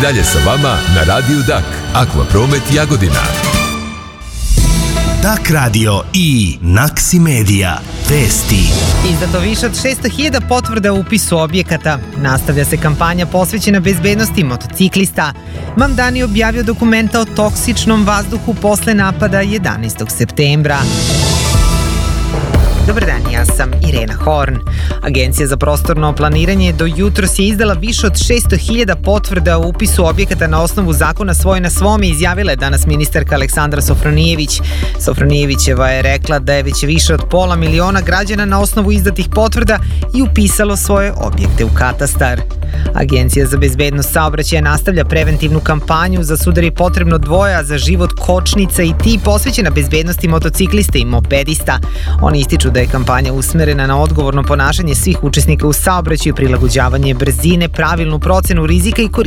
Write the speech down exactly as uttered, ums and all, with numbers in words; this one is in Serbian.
Dalje sa vama na Radiju Dak, Akvapromet Jagodina. Dak Radio i Naksi Media. Vesti. Izdato više od šesto hiljada potvrda o upisu objekata. Nastavlja se kampanja posvećena bezbednosti motociklista. Mamdani objavio dokumenta o toksičnom vazduhu posle napada jedanaestog septembra. Dobar dan, ja sam Irena Horn. Agencija za prostorno planiranje do jutros je izdala više od šesto hiljada potvrda o upisu objekata na osnovu zakona svoj na svome, izjavila je danas ministarka Aleksandra Sofronijević. Sofronijevićeva je rekla da je već više od pola miliona građana na osnovu izdatih potvrda i upisalo svoje objekte u katastar. Agencija za bezbednost saobraćaja nastavlja preventivnu kampanju. Za sudar je potrebno dvoje, a za život kočnica i ti posvećena bezbednosti motociklista i mopedista. Oni ističu da je kampanja usmerena na odgovorno ponašanje svih učesnika u saobraćaju, prilagođavanje brzine, pravilnu procenu rizika i korišćenje